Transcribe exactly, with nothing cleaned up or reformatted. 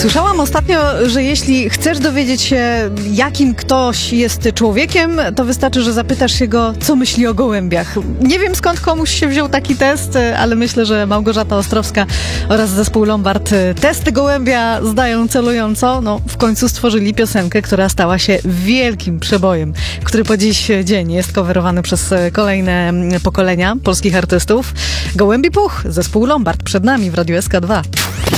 Słyszałam ostatnio, że jeśli chcesz dowiedzieć się, jakim ktoś jest człowiekiem, to wystarczy, że zapytasz się go, co myśli o gołębiach. Nie wiem, skąd komuś się wziął taki test, ale myślę, że Małgorzata Ostrowska oraz zespół Lombard testy gołębia zdają celująco. No, w końcu stworzyli piosenkę, która stała się wielkim przebojem, który po dziś dzień jest coverowany przez kolejne pokolenia polskich artystów. Gołębi Puch, zespół Lombard przed nami w Radiu S K dwa.